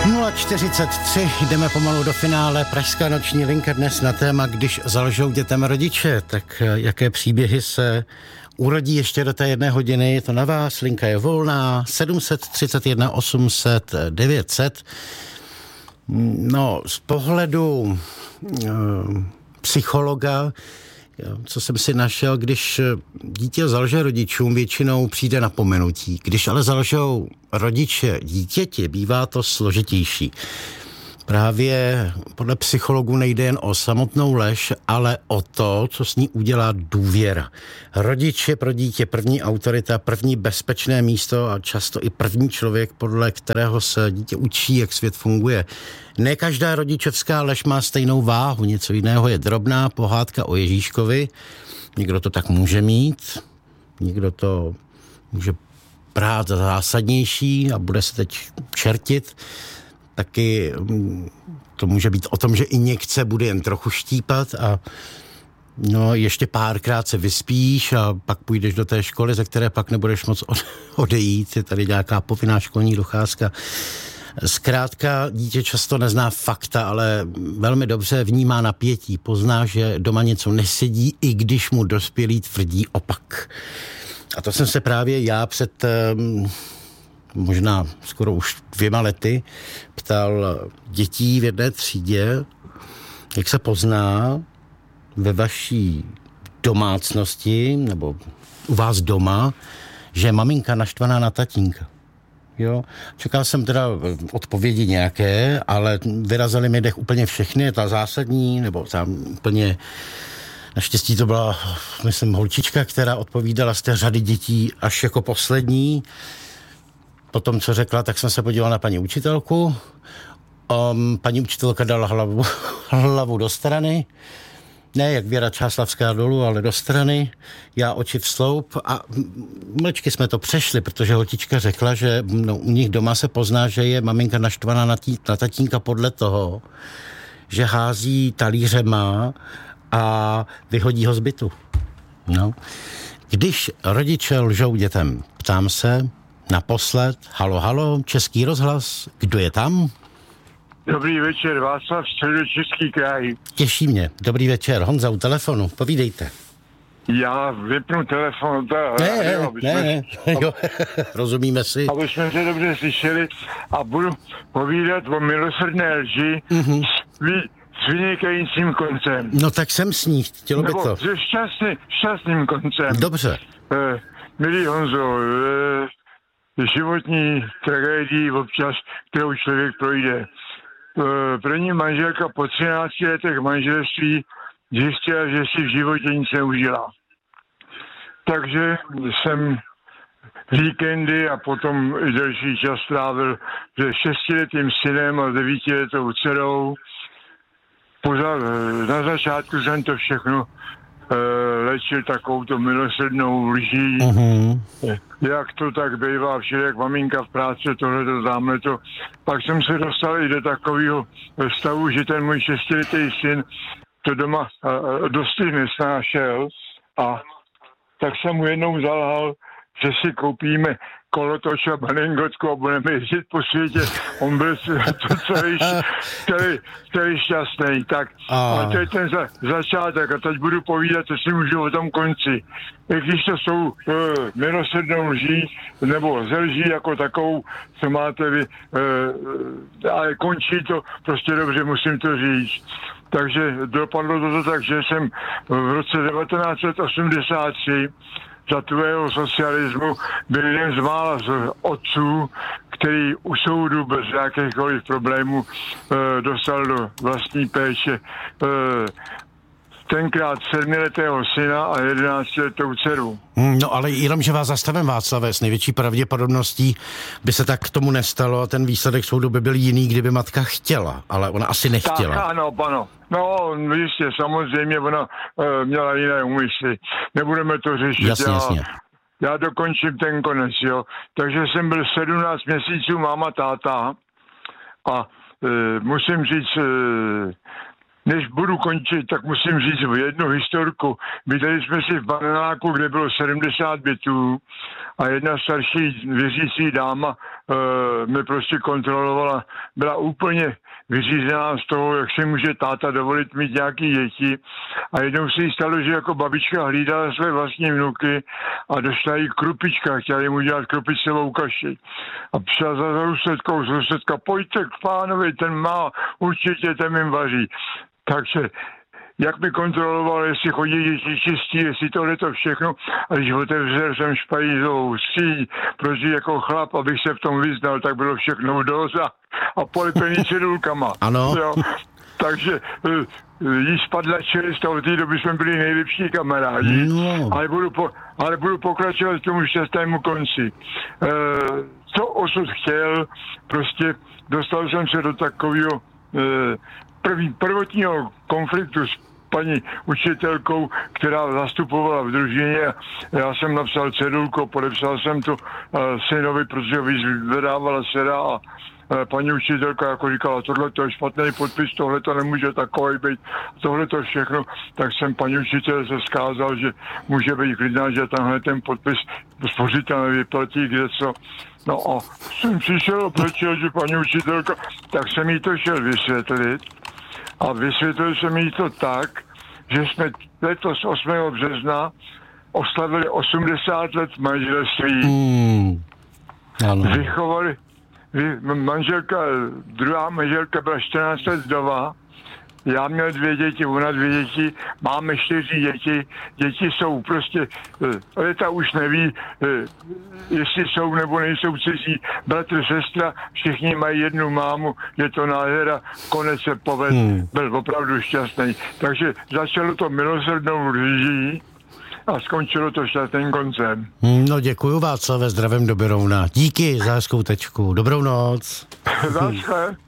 0:43, jdeme pomalu do finále. Pražská noční linka dnes na téma, když zalžou dětem rodiče, tak jaké příběhy se urodí ještě do té 1 hodiny. Je to na vás, linka je volná, 731 800 900. No, z pohledu psychologa, co jsem si našel, když dítě zalže rodičům, většinou přijde napomenutí. Když ale zalžou rodiče dítěti, bývá to složitější. Právě podle psychologů nejde jen o samotnou lež, ale o to, co s ní udělá důvěra. Rodič je pro dítě první autorita, první bezpečné místo a často i první člověk, podle kterého se dítě učí, jak svět funguje. Ne každá rodičovská lež má stejnou váhu, něco jiného je drobná pohádka o Ježíškovi. Někdo to tak může mít, někdo to může brát za zásadnější a bude se teď čertit. Taky to může být o tom, že i někde bude jen trochu štípat a no, ještě párkrát se vyspíš a pak půjdeš do té školy, ze které pak nebudeš moc odejít. Je tady nějaká povinná školní docházka. Zkrátka, dítě často nezná fakta, ale velmi dobře vnímá napětí. Pozná, že doma něco nesedí, i když mu dospělí tvrdí opak. A to jsem se právě já před možná skoro už 2 lety ptal dětí v jedné třídě, jak se pozná ve vaší domácnosti nebo u vás doma, že je maminka naštvaná na tatínka. Jo? Čekal jsem teda odpovědi nějaké, ale vyrazily mi dech úplně všechny, ta zásadní, nebo tam úplně. Naštěstí to byla, myslím, holčička, která odpovídala z té řady dětí až jako poslední. Po tom, co řekla, tak jsem se podíval na paní učitelku. Paní učitelka dala hlavu do strany. Ne, jak Věra Čáslavská dolů, ale do strany. Já oči v sloup a mlčky jsme to přešli, protože holčička řekla, že u nich doma se pozná, že je maminka naštvaná na tatínka podle toho, že hází talířema a vyhodí ho z bytu. No. Když rodiče lžou dětem, ptám se, naposled, halo, Český rozhlas, kdo je tam? Dobrý večer, Václav, Středočeský kraj. Těší mě, dobrý večer, Honza u telefonu, povídejte. Já vypnu telefon, ne, jo, rozumíme si. Aby jsme se dobře slyšeli a budu povídat o milosrdné lži s vynikajícím koncem. No tak jsem s ní, chtělo by to. Nebo se šťastným koncem. Dobře. Milý Honzo, životní tragédii občas, kterou člověk projde. První manželka po 13 letech manželství zjistila, že si v životě nic neužila. Takže jsem víkendy a potom i delší čas strávil se 6letým synem a 9letou dcerou. Na začátku jsem to všechno léčil takovouto milosrdnou lží. Jak to tak bývá všelijak maminka v práci, tohleto, tamhleto. Pak jsem se dostal i do takového stavu, že ten můj 6letý syn to doma dosti nesnášel a tak jsem mu jednou zalhal, že si koupíme kolotoč a baningotku a budeme jezdit po světě. On byl celý šťastný. Tak a to je ten začátek a teď budu povídat, co si můžu o tom konci. I když to jsou milosrdnou lží, nebo ze lží jako takovou, co máte vy, ale končí to prostě dobře, musím to říct. Takže dopadlo to tak, že jsem v roce 1983 za tvého socialismu byl jeden z mála z otců, který u soudu bez jakýchkoliv problémů dostal do vlastní péče tenkrát 7letého syna a 11letou dceru. No ale jenom, že vás zastavím, Václave, s největší pravděpodobností by se tak k tomu nestalo a ten výsledek soudu by byl jiný, kdyby matka chtěla, ale ona asi nechtěla. Tak, ano. No, jistě, samozřejmě ona měla jiné úmysly. Nebudeme to řešit. Jasně. Já dokončím ten konec, jo. Takže jsem byl 17 měsíců máma, táta a musím říct, než budu končit, tak musím říct jednu historku. Bydleli jsme si v Bananáku, kde bylo 70 bytů a jedna starší věřící dáma mě prostě kontrolovala, byla úplně vyřízená z toho, jak si může táta dovolit mít nějaký děti. A jednou se jí stalo, že jako babička hlídala své vlastní vnuky a došla jí krupička, chtěla jim udělat krupicovou kaši. A přišla za sousedka, pojďte k pánovi, ten má, určitě ten jim vaří. Takže jak mi kontroloval, jestli chodí děti čistí, jestli tohle to všechno. A když otevřel jsem špajízovou síň, protože jako chlap, abych se v tom vyznal, tak bylo všechno doza a polepený cedulkama. Ano. Jo. Takže jí spadla čelist a od té doby jsme byli nejlepší kamarádi. No. Ale budu pokračovat k tomu šťastnému konci. Co osud chtěl, prostě dostal jsem se do takového prvotního konfliktu s paní učitelkou, která zastupovala v družině. Já jsem napsal cedulku, podepsal jsem to synovi, protože vydávala dcera a paní učitelka jako říkala, tohle to je špatný podpis, tohle to nemůže takový být, tohle to všechno, tak jsem paní učitel se zkázal, že může být klidná, že tenhle ten podpis spořitel nevyplatí, kde co. No a jsem přišel a prečil, že paní učitelka, tak jsem jí to šel vysvětlit a vysvětlil jsem jí to tak, že jsme letos 8. března oslavili 80 let manželství. Vychovali druhá manželka byla 14 let vdova, já měl 2 děti, ona 2 děti, máme 4 děti, děti jsou prostě, leta už neví, jestli jsou nebo nejsou cizí, bratr, sestra, všichni mají jednu mámu, je to nádhera, konec se povedl, byl opravdu šťastný. Takže začalo to milosrdnou rýží a skončilo to šťastným koncem. No děkuju, Václave, zdravím do Berouna. Díky za hezkou tečku. Dobrou noc. Naschle.